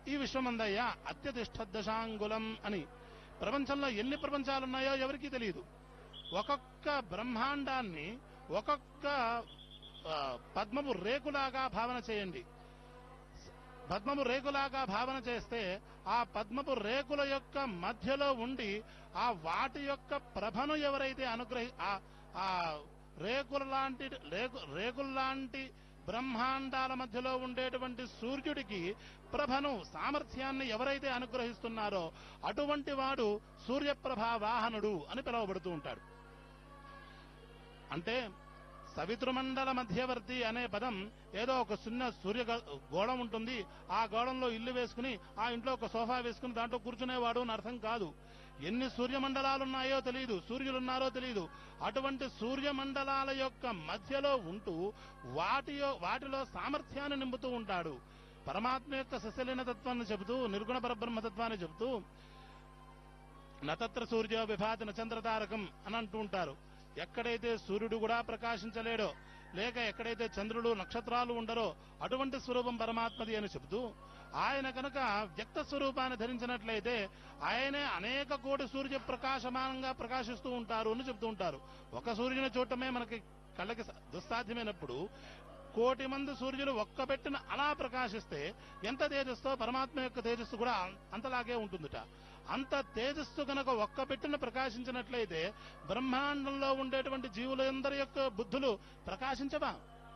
ఈ విశ్వమందయ్య అత్యతిష్ఠదశాంగులం అని. ప్రపంచంలో ఎన్ని ప్రపంచాలున్నాయో ఎవరికీ తెలియదు. ఒక్కొక్క బ్రహ్మాండాన్ని ఒక్కొక్క పద్మపు రేకులాగా భావన చేయండి. పద్మపు రేకులాగా భావన చేస్తే ఆ పద్మపు రేకుల యొక్క మధ్యలో ఉండి ఆ వాటి యొక్క ప్రభను ఎవరైతే ఆ రేకుల్లాంటి బ్రహ్మాండాల మధ్యలో ఉండేటువంటి సూర్యుడికి ప్రభను సామర్థ్యాన్ని ఎవరైతే అనుగ్రహిస్తున్నారో అటువంటి వాడు సూర్యప్రభా వాహనుడు అని పిలువబడుతూ ఉంటాడు. అంటే సవితృమండల మధ్యవర్తి అనే పదం ఏదో ఒక చిన్న సూర్య గోళం ఉంటుంది, ఆ గోళంలో ఇల్లు వేసుకుని ఆ ఇంట్లో ఒక సోఫా వేసుకుని దాంట్లో కూర్చునేవాడు అని అర్థం కాదు. ఎన్ని సూర్యమండలాలున్నాయో తెలియదు, సూర్యులున్నారో తెలియదు. అటువంటి సూర్యమండలాల యొక్క మధ్యలో ఉంటూ వాటిలో సామర్థ్యాన్ని నింపుతూ ఉంటాడు. పరమాత్మ యొక్క సశలీన తత్వాన్ని చెబుతూ, నిర్గుణ పరబ్రహ్మతత్వాన్ని చెబుతూ నతత్ర సూర్యో విభాతి నచంద్రతారకం అని అంటూ ఉంటారు. ఎక్కడైతే సూర్యుడు కూడా ప్రకాశించలేడో, లేక ఎక్కడైతే చంద్రుడు నక్షత్రాలు ఉండరో అటువంటి స్వరూపం పరమాత్మది అని చెబుతూ, ఆయన కనుక వ్యక్త స్వరూపాన్ని ధరించినట్లయితే ఆయనే అనేక కోటి సూర్య ప్రకాశమానంగా ప్రకాశిస్తూ ఉంటారు అని చెబుతూ ఉంటారు. ఒక సూర్యుని చూడటమే మనకి కళ్ళకి దుస్సాధ్యమైనప్పుడు కోటి మంది సూర్యులు ఒక్క పెట్టిన అలా ప్రకాశిస్తే ఎంత తేజస్తో పరమాత్మ యొక్క తేజస్సు కూడా అంతలాగే ఉంటుందిట. అంత తేజస్సు కనుక ఒక్క పెట్టిన ప్రకాశించినట్లయితే బ్రహ్మాండంలో ఉండేటువంటి జీవులందరి యొక్క బుద్ధులు ప్రకాశించవా?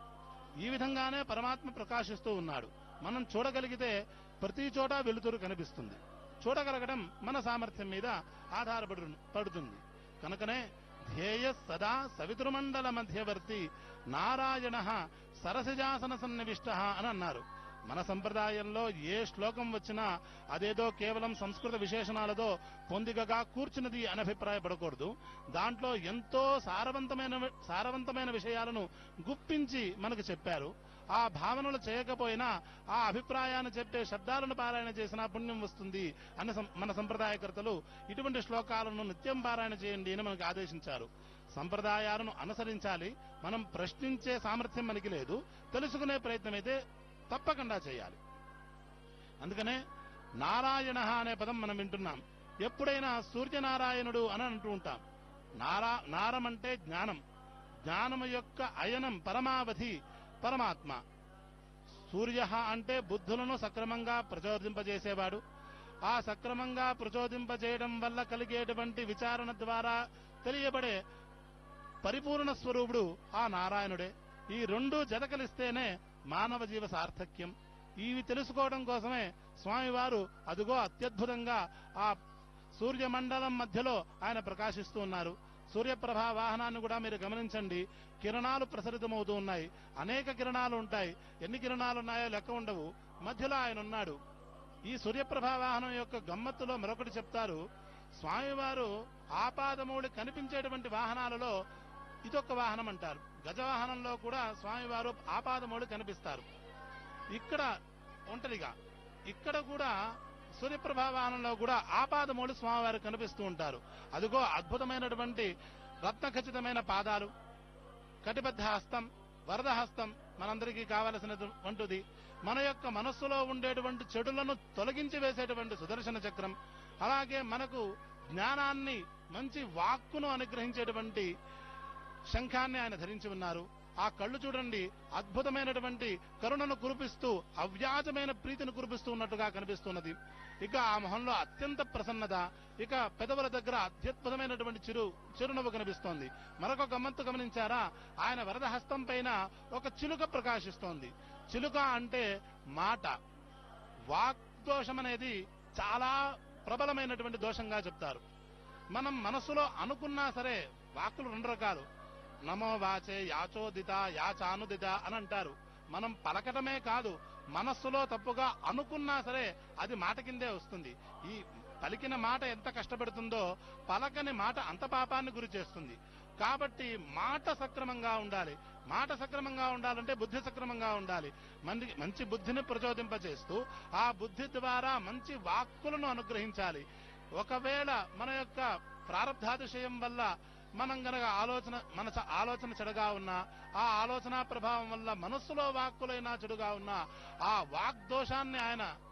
ఈ విధంగానే పరమాత్మ ప్రకాశిస్తూ ఉన్నాడు. మనం చూడగలిగితే ప్రతి చోట వెలుతురు కనిపిస్తుంది. చూడగలగడం మన సామర్థ్యం మీద ఆధారపడుతుంది. కనుకనే ధ్యేయ సదా సవితృమండల మధ్యవర్తి నారాయణ సరసిజాసన సన్నివిష్ట అని అన్నారు. మన సంప్రదాయంలో ఏ శ్లోకం వచ్చినా అదేదో కేవలం సంస్కృత విశేషణాలతో పొందికగా కూర్చున్నది అని అభిప్రాయపడకూడదు. దాంట్లో ఎంతో సారవంతమైన విషయాలను గుప్పించి మనకు చెప్పారు. ఆ భావనలు చేయకపోయినా ఆ అభిప్రాయాన్ని చెప్పే శబ్దాలను పారాయణ చేసినా పుణ్యం వస్తుంది అని మన సంప్రదాయకర్తలు ఇటువంటి శ్లోకాలను నిత్యం పారాయణ చేయండి అని మనకు ఆదేశించారు. సంప్రదాయాలను అనుసరించాలి. మనం ప్రశ్నించే సామర్థ్యం మనకి లేదు. తెలుసుకునే ప్రయత్నం అయితే తప్పకుండా చేయాలి. అందుకనే నారాయణ అనే పదం మనం వింటున్నాం. ఎప్పుడైనా సూర్యనారాయణుడు అని అంటూ ఉంటాం. నారం అంటే జ్ఞానం, జ్ఞానము యొక్క అయనం పరమావధి పరమాత్మ. సూర్య అంటే బుద్ధులను సక్రమంగా ప్రచోదింపజేసేవాడు. ఆ సక్రమంగా ప్రచోదింపజేయడం వల్ల కలిగేటువంటి విచారణ ద్వారా తెలియబడే పరిపూర్ణ స్వరూపుడు ఆ నారాయణుడే. ఈ రెండు జతకలిస్తేనే మానవ జీవ సార్థక్యం. ఇవి తెలుసుకోవడం కోసమే స్వామివారు అదుగో అత్యద్భుతంగా ఆ సూర్యమండలం మధ్యలో ఆయన ప్రకాశిస్తూ ఉన్నారు. సూర్యప్రభా వాహనాన్ని కూడా మీరు గమనించండి. కిరణాలు ప్రసరితమవుతూ ఉన్నాయి. అనేక కిరణాలు ఉంటాయి. ఎన్ని కిరణాలు ఉన్నాయో లెక్క ఉండవు. మధ్యలో ఆయన ఉన్నాడు. ఈ సూర్యప్రభా వాహనం యొక్క గమ్మత్తులో మరొకటి చెప్తారు. స్వామివారు ఆపాదమౌళి కనిపించేటువంటి వాహనాలలో ఇదొక వాహనం అంటారు. గజవాహనంలో కూడా స్వామివారు ఆపాదమౌళి కనిపిస్తారు. ఇక్కడ ఒంటరిగా, ఇక్కడ కూడా సూర్యప్రభా వాహనంలో కూడా ఆపాదమౌళి స్వామివారు కనిపిస్తూ ఉంటారు. అదిగో అద్భుతమైనటువంటి రత్న ఖచ్చితమైన పాదాలు, కటిబద్ధ హస్తం, వరద హస్తం మనందరికీ కావలసినటువంటిది. మన యొక్క మనస్సులో ఉండేటువంటి చెడులను తొలగించి వేసేటువంటి సుదర్శన చక్రం, అలాగే మనకు జ్ఞానాన్ని మంచి వాక్కును అనుగ్రహించేటువంటి శంఖాన్ని ఆయన ధరించి ఉన్నారు. ఆ కళ్ళు చూడండి, అద్భుతమైనటువంటి కరుణను కురిపిస్తూ అవ్యాజమైన ప్రీతిని కురిపిస్తూ ఉన్నట్టుగా కనిపిస్తున్నది. ఇక ఆ మొహంలో అత్యంత ప్రసన్నత, ఇక పెదవుల దగ్గర అత్యద్భుతమైనటువంటి చిరునవ్వు కనిపిస్తోంది. మరొక గమ్మత్తు గమనించారా? ఆయన వరద హస్తం పైన ఒక చిలుక ప్రకాశిస్తోంది. చిలుక అంటే మాట. వాగ్దోషం అనేది చాలా ప్రబలమైనటువంటి దోషంగా చెప్తారు. మనం మనస్సులో అనుకున్నా సరే, వాక్కులు రెండు రకాలు, నమో వాచే యాచోదిత యాచానుదిత అని అంటారు. మనం పలకటమే కాదు, మనస్సులో తప్పుగా అనుకున్నా సరే అది మాట కిందే వస్తుంది. ఈ పలికిన మాట ఎంత కష్టపెడుతుందో పలకని మాట అంత పాపాన్ని గురి చేస్తుంది. కాబట్టి మాట సక్రమంగా ఉండాలి. మాట సక్రమంగా ఉండాలంటే బుద్ధి సక్రమంగా ఉండాలి. మంచి బుద్ధిని ప్రచోదింపచేస్తూ ఆ బుద్ధి ద్వారా మంచి వాక్కులను అనుగ్రహించాలి. ఒకవేళ మన యొక్క ప్రారబ్ధాతిశయం వల్ల మనం గనక ఆలోచన చెడుగా ఉన్నా, ఆ ఆలోచన ప్రభావం వల్ల మనస్సులో వాక్కులైనా చెడుగా ఉన్నా, ఆ వాగ్దోషాన్ని ఆయన